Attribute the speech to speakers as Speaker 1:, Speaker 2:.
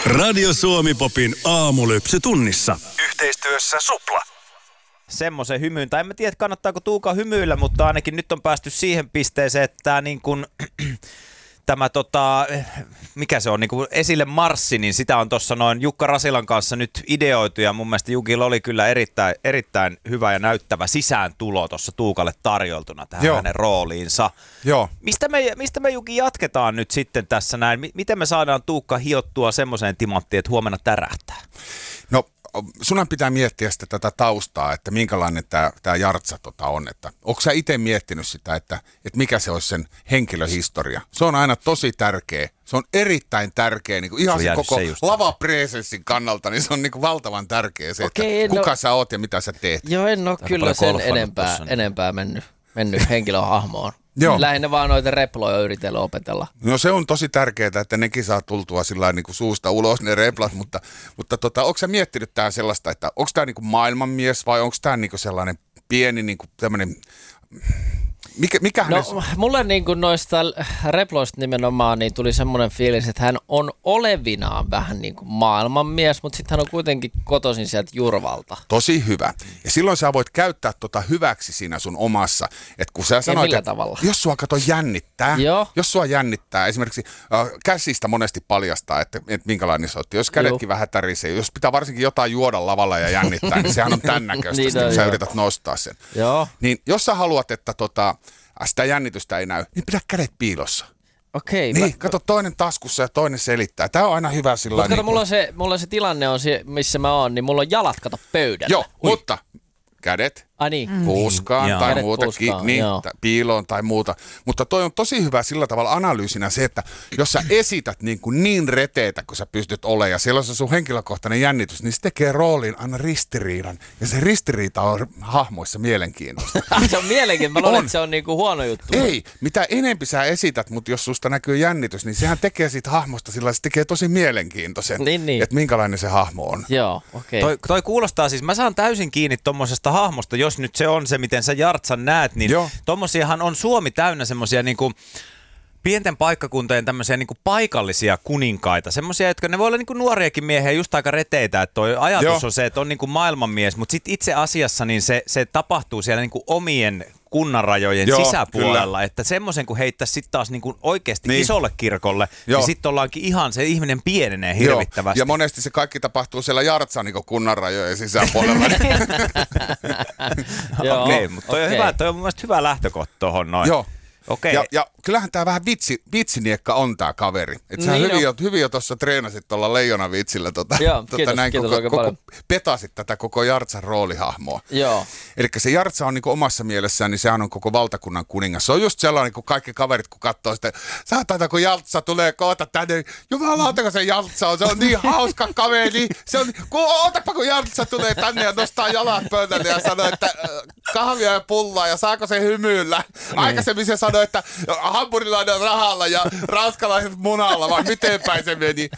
Speaker 1: Radio Suomi-popin aamulypsy tunnissa. Yhteistyössä Supla.
Speaker 2: Semmoisen hymyyn, tai en mä tiedä kannattaako Tuuka hymyillä, mutta ainakin nyt on päästy siihen pisteeseen, että niin kun, tämä mikä se on, niin kuin esille marssi, niin sitä on tuossa noin Jukka Rasilan kanssa nyt ideoitu, ja mun mielestä Jukilla oli kyllä erittäin hyvä ja näyttävä sisääntulo tuossa Tuukalle tarjoltuna tähän hänen rooliinsa.
Speaker 3: Joo.
Speaker 2: Mistä me Juki jatketaan nyt sitten tässä näin? Miten me saadaan Tuukka hiottua semmoiseen timanttiin, että huomenna tärähtää?
Speaker 3: No, sunhan pitää miettiä sitä tätä taustaa, että minkälainen tämä Jartsa on. Että onko sä itse miettinyt sitä, että mikä se olisi sen henkilöhistoria? Se on aina tosi tärkeä. Se on erittäin tärkeä, niin kuin ihan se koko lavapresenssin kannalta, niin se on niin kuin valtavan tärkeä se, että kuka sä oot ja mitä sä teet.
Speaker 4: Joo, en ole kyllä sen enempää mennyt henkilöhahmoon.
Speaker 3: Joo.
Speaker 4: Lähinnä vaan noita reploja yritellyt opetella.
Speaker 3: No se on tosi tärkeää, että nekin saa tultua sillä niin kuin suusta ulos ne replat, mutta onko sä miettinyt tää sellaista, että onko tää niin kuin maailmanmies vai onko tää niin kuin sellainen pieni niin kuin tämmöinen...
Speaker 4: Mulle niin kuin noista reploista nimenomaan niin tuli semmoinen fiilis, että hän on olevinaan vähän niin kuin maailmanmies, mutta sitten hän on kuitenkin kotoisin sieltä Jurvalta.
Speaker 3: Tosi hyvä. Ja silloin sä voit käyttää hyväksi siinä sun omassa. Että kun sä sanoit, että jos sua jännittää, jos sua jännittää, esimerkiksi käsistä monesti paljastaa, että minkälainen se on. Jos kädetkin vähän tärisee, jos pitää varsinkin jotain juoda lavalla ja jännittää, niin sehän on tämän näköistä, kun sä yrität nostaa sen.
Speaker 4: Joo.
Speaker 3: Niin jos sä haluat, että sitä jännitystä ei näy, niin pidä kädet piilossa.
Speaker 4: Okei.
Speaker 3: Niin, kato toinen taskussa ja toinen selittää. Tää on aina hyvä sillä
Speaker 4: tavalla. Mutta mulla on se tilanne, missä mä oon, niin mulla on jalat pöydällä.
Speaker 3: Joo, mutta kädet puuskaan tai
Speaker 4: kädet
Speaker 3: muuta, piiloon tai muuta. Mutta toi on tosi hyvä sillä tavalla analyysinä se, että jos sä esität niin reteetä, kun sä pystyt olemaan, ja siellä on se sun henkilökohtainen jännitys, niin se tekee rooliin aina ristiriidan. Ja se ristiriita on hahmoissa mielenkiintoista.
Speaker 4: Se on mielenkiintoista. Mä luulen, että se on niinku huono juttu.
Speaker 3: Ei, mitä enempi sä esität, mutta jos susta näkyy jännitys, niin sehän tekee siitä hahmosta sillä se tekee tosi mielenkiintoisen,
Speaker 4: niin.
Speaker 3: että minkälainen se hahmo on.
Speaker 4: Joo, okei.
Speaker 2: Toi kuulostaa siis, mä saan täysin kiinni tommosesta hahmosta, jos nyt se on se, miten sä Jartsan näet, niin tommosiahan on Suomi täynnä semmosia niinku pienten paikkakuntien tämmöisiä niinku paikallisia kuninkaita, semmoisia, jotka ne voi olla niinku nuoriakin miehiä, just aika reteitä, että toi ajatus on se, että on niinku maailmanmies, mutta sit itse asiassa niin se tapahtuu siellä niinku omien kunnanrajojen sisäpuolella, että semmoisen kun heittäisi sitten taas niinku oikeasti isolle kirkolle, niin sitten ollaankin ihan, se ihminen pienenee hirvittävästi.
Speaker 3: Ja monesti se kaikki tapahtuu siellä Jartsan niinku kunnanrajojen sisäpuolella.
Speaker 2: Okei, mutta toi on hyvä, toi on mun mielestä hyvä lähtökohta tuohon noin.
Speaker 3: Joo.
Speaker 2: Okay.
Speaker 3: Ja kyllähän tää vähän vitsiniekka on tää kaveri. Et sä hyvin jo tuossa treenasit tuolla leijonavitsillä petasit tätä koko Jartsan roolihahmoa.
Speaker 4: Joo.
Speaker 3: Elikkä se Jartsa on niinku omassa mielessään, niin sehän on koko valtakunnan kuningas. Se on just sellainen, kun kaikki kaverit kun katsoo sitä, saattaa kun Jartsa tulee kohta tänne, jumalauta kun se Jartsa on, se on niin hauska kaveri. Se on, ootapa kun Jartsa tulee tänne ja nostaa jalat pöydälle ja sanoo, että kahvia ja pullaa ja saako se hymyillä. Aikaisemmin se sanoi, että hampurilainen rahalla ja ranskalaiset munalla, vai miten päin se meni.